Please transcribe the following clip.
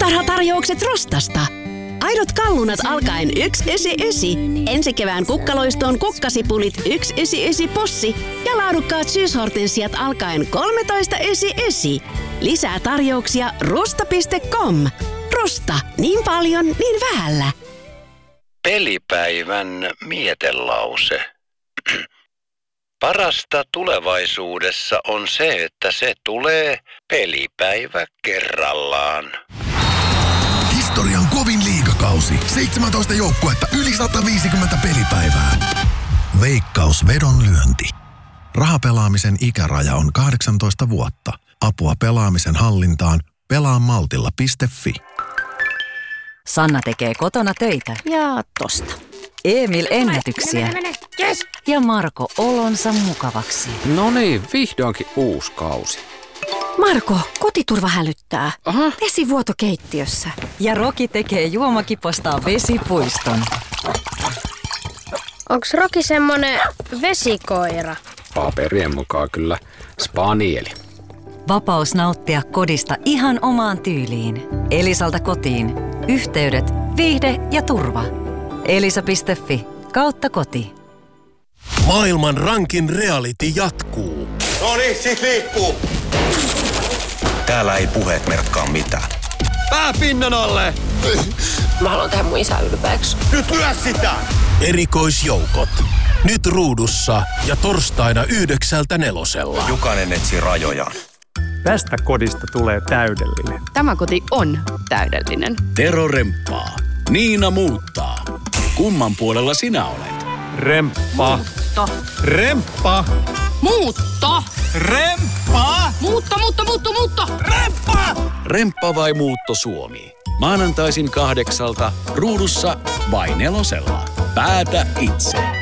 Tarhatarjoukset Rostasta. Aidot kallunat alkaen 199. Ensi kevään kukkaloistoon kukkasipulit 199 possi ja laadukkaat syyshortensiat alkaen 13,99. Lisää tarjouksia rusta.com. Rusta. Niin paljon, niin vähällä. Pelipäivän mietelause. Parasta tulevaisuudessa on se, että se tulee pelipäivä kerrallaan. Historian kovin liigakausi. 17 joukkuetta, yli 150 pelipäivää. Veikkaus vedonlyönti. Rahapelaamisen ikäraja on 18 vuotta. Apua pelaamisen hallintaan pelaamaltilla.fi. Sanna tekee kotona töitä. Ja tosta. Emil ennätyksiä. Yes. Ja Marko olonsa mukavaksi. No niin, vihdoinkin uusi kausi. Marko, kotiturva hälyttää. Aha. Vesivuoto keittiössä. Ja Roki tekee juomakipostaan vesipuiston. Onks Roki semmonen vesikoira? Paperien mukaan kyllä spanieli. Vapaus nauttia kodista ihan omaan tyyliin. Elisalta kotiin. Yhteydet, viihde ja turva. Elisa.fi/koti. Maailman rankin reality jatkuu. No niin, sit liikkuu. Täällä ei puheet merkkaa mitään. Pää pinnan alle! Mä haluan tehdä mun isä ylpeäksi. Nyt lyö sitä! Erikoisjoukot. Nyt ruudussa ja torstaina 9:00 Jokainen etsii rajojaan. Tästä kodista tulee täydellinen. Tämä koti on täydellinen. Tero remppaa. Niina muuttaa. Kumman puolella sinä olet? Remppa. Muutto. Remppa. Muutto. Remppa. Muutto. Remppa. Remppa vai muutto Suomi? Maanantaisin 8:00 ruudussa vai 4:00. Päätä itse.